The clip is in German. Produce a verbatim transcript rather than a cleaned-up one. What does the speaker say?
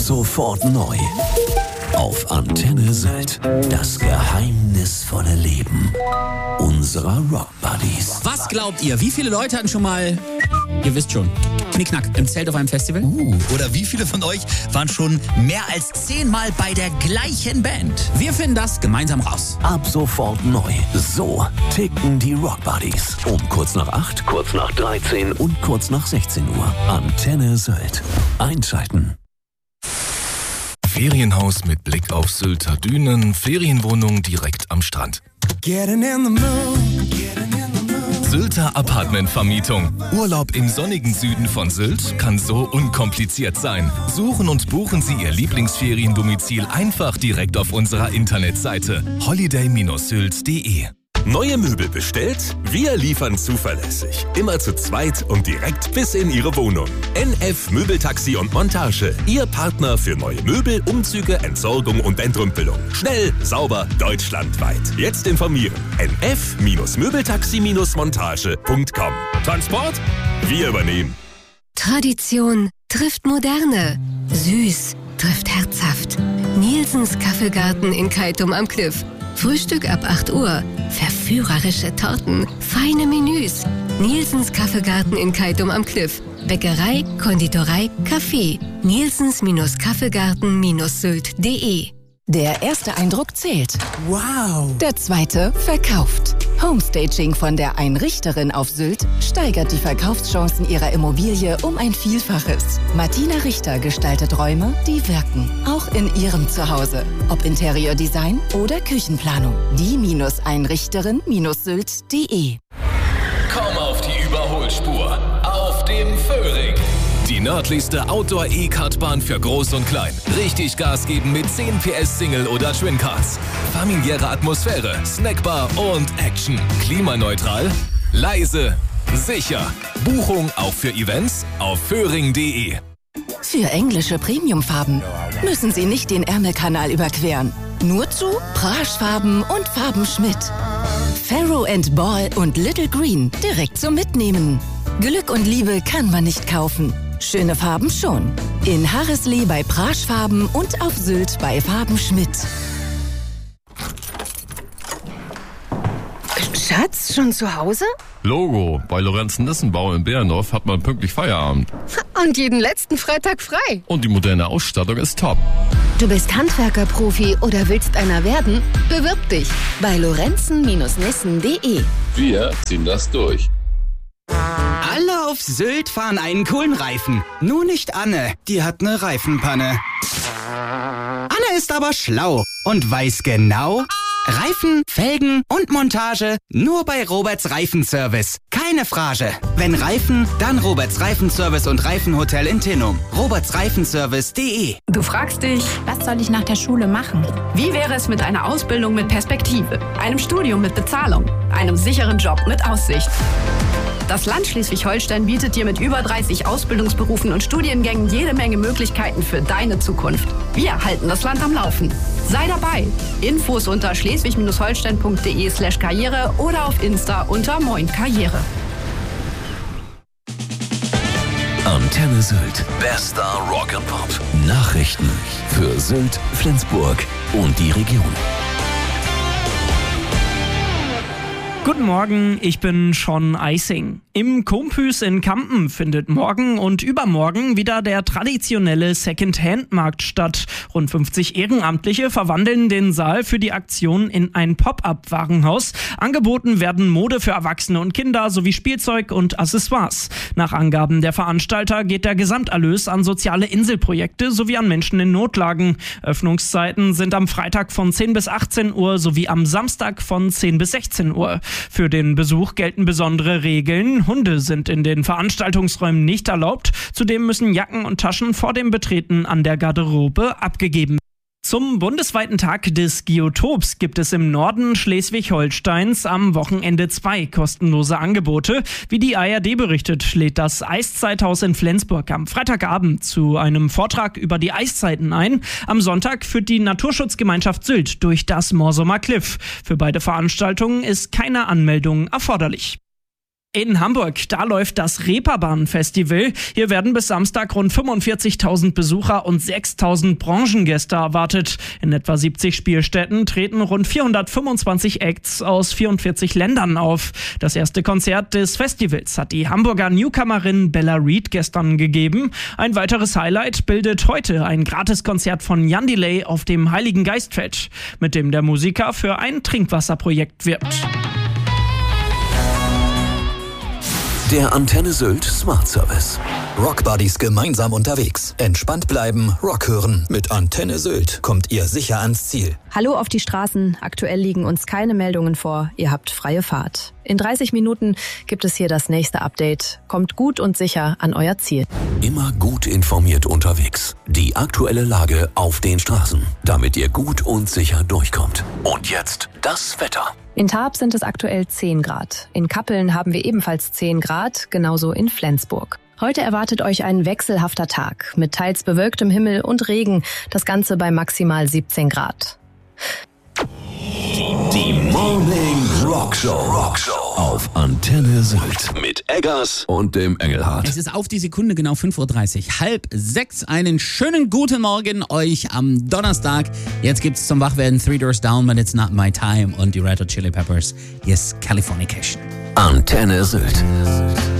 sofort neu. Auf Antenne Sylt. Das geheimnisvolle Leben unserer Rock-Buddies. Was glaubt ihr, wie viele Leute hatten schon mal, ihr wisst schon, Knickknack im Zelt auf einem Festival? Uh, oder wie viele von euch waren schon mehr als zehnmal bei der gleichen Band? Wir finden das gemeinsam raus. Ab sofort neu. So ticken die Rock-Buddies. Um kurz nach acht, kurz nach dreizehn und kurz nach sechzehn Uhr. Antenne Sylt. Einschalten. Ferienhaus mit Blick auf Sylter Dünen, Ferienwohnung direkt am Strand. Sylter Apartmentvermietung. Urlaub im sonnigen Süden von Sylt kann so unkompliziert sein. Suchen und buchen Sie Ihr Lieblingsferiendomizil einfach direkt auf unserer Internetseite holiday Bindestrich sylt punkt de. Neue Möbel bestellt? Wir liefern zuverlässig. Immer zu zweit und direkt bis in Ihre Wohnung. N F Möbeltaxi und Montage. Ihr Partner für neue Möbel, Umzüge, Entsorgung und Entrümpelung. Schnell, sauber, deutschlandweit. Jetzt informieren. N F Möbeltaxi Montage punkt com. Transport? Wir übernehmen. Tradition trifft Moderne. Süß trifft herzhaft. Nielsens Kaffeegarten in Keitum am Kliff. Frühstück ab acht Uhr. Verführerische Torten. Feine Menüs. Nielsens Kaffeegarten in Keitum am Kliff. Bäckerei, Konditorei, Kaffee. Nielsens Kaffeegarten Sylt punkt de. Der erste Eindruck zählt. Wow! Der zweite verkauft. Homestaging von der Einrichterin auf Sylt steigert die Verkaufschancen ihrer Immobilie um ein Vielfaches. Martina Richter gestaltet Räume, die wirken. Auch in ihrem Zuhause. Ob Interieurdesign oder Küchenplanung. Die-Einrichterin Sylt punkt de. Komm auf die Überholspur. Auf dem Föhring. Die nördlichste Outdoor-E-Kartbahn für Groß und Klein. Richtig Gas geben mit zehn P S Single- oder Twin-Cars. Familiäre Atmosphäre, Snackbar und Action. Klimaneutral, leise, sicher. Buchung auch für Events auf föhring punkt de. Für englische Premiumfarben müssen Sie nicht den Ärmelkanal überqueren. Nur zu Praschfarben und Farben Schmidt. Farrow and Ball und Little Green direkt zum Mitnehmen. Glück und Liebe kann man nicht kaufen. Schöne Farben schon. In Harreslee bei Praschfarben und auf Sylt bei Farben Schmidt. Schatz, schon zu Hause? Logo, bei Lorenzen-Nissenbau in Behrendorf hat man pünktlich Feierabend. Und jeden letzten Freitag frei. Und die moderne Ausstattung ist top. Du bist Handwerker-Profi oder willst einer werden? Bewirb dich bei Lorenzen Nissen punkt de. Wir ziehen das durch. Alle auf Sylt fahren einen coolen Reifen. Nur nicht Anne, die hat eine Reifenpanne. Anne ist aber schlau und weiß genau, Reifen, Felgen und Montage nur bei Roberts Reifenservice. Keine Frage. Wenn Reifen, dann Roberts Reifenservice und Reifenhotel in Tinnum. roberts reifenservice punkt de. Du fragst dich, was soll ich nach der Schule machen? Wie wäre es mit einer Ausbildung mit Perspektive, einem Studium mit Bezahlung, einem sicheren Job mit Aussicht? Das Land Schleswig-Holstein bietet dir mit über dreißig Ausbildungsberufen und Studiengängen jede Menge Möglichkeiten für deine Zukunft. Wir halten das Land am Laufen. Sei dabei. Infos unter schleswig-holstein punkt de slash karriere oder auf Insta unter Moin Karriere. Antenne Sylt. Bester Rock and Pop. Nachrichten für Sylt, Flensburg und die Region. Guten Morgen, ich bin Sean Eising. Im Kompüs in Kampen findet morgen und übermorgen wieder der traditionelle Second-Hand-Markt statt. Rund fünfzig Ehrenamtliche verwandeln den Saal für die Aktion in ein Pop-up-Warenhaus. Angeboten werden Mode für Erwachsene und Kinder sowie Spielzeug und Accessoires. Nach Angaben der Veranstalter geht der Gesamterlös an soziale Inselprojekte sowie an Menschen in Notlagen. Öffnungszeiten sind am Freitag von zehn bis achtzehn Uhr sowie am Samstag von zehn bis sechzehn Uhr. Für den Besuch gelten besondere Regeln. Hunde sind in den Veranstaltungsräumen nicht erlaubt. Zudem müssen Jacken und Taschen vor dem Betreten an der Garderobe abgegeben werden. Zum bundesweiten Tag des Geotops gibt es im Norden Schleswig-Holsteins am Wochenende zwei kostenlose Angebote. Wie die A R D berichtet, lädt das Eiszeithaus in Flensburg am Freitagabend zu einem Vortrag über die Eiszeiten ein. Am Sonntag führt die Naturschutzgemeinschaft Sylt durch das Morsumer Kliff. Für beide Veranstaltungen ist keine Anmeldung erforderlich. In Hamburg, da läuft das Reeperbahn-Festival. Hier werden bis Samstag rund fünfundvierzigtausend Besucher und sechstausend Branchengäste erwartet. In etwa siebzig Spielstätten treten rund vierhundertfünfundzwanzig Acts aus vierundvierzig Ländern auf. Das erste Konzert des Festivals hat die Hamburger Newcomerin Bella Reed gestern gegeben. Ein weiteres Highlight bildet heute ein Gratiskonzert von Jan Delay auf dem Heiligen Geistfeld, mit dem der Musiker für ein Trinkwasserprojekt wirbt. Der Antenne Sylt Smart Service. Rockbuddies gemeinsam unterwegs. Entspannt bleiben, Rock hören. Mit Antenne Sylt kommt ihr sicher ans Ziel. Hallo auf die Straßen. Aktuell liegen uns keine Meldungen vor. Ihr habt freie Fahrt. In dreißig Minuten gibt es hier das nächste Update. Kommt gut und sicher an euer Ziel. Immer gut informiert unterwegs. Die aktuelle Lage auf den Straßen, damit ihr gut und sicher durchkommt. Und jetzt das Wetter. In Tarp sind es aktuell zehn Grad. In Kappeln haben wir ebenfalls zehn Grad, genauso in Flensburg. Heute erwartet euch ein wechselhafter Tag mit teils bewölktem Himmel und Regen. Das Ganze bei maximal siebzehn Grad. Die Morning Rock Show. Rock Show auf Antenne Sylt mit Eggers und dem Engelhardt. Es ist auf die Sekunde genau fünf Uhr dreißig, halb sechs. Einen schönen guten Morgen euch am Donnerstag. Jetzt gibt's zum Wachwerden Three Doors Down, but It's Not My Time und die Red Hot Chili Peppers. Yes, Californication. Antenne Sylt.